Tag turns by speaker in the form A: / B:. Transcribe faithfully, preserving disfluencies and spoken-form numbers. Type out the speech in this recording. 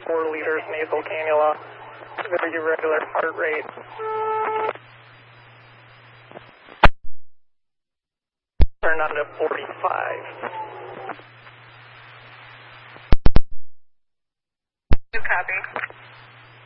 A: four liters nasal cannula, very irregular heart rate. Turn on to forty-five.
B: You copy.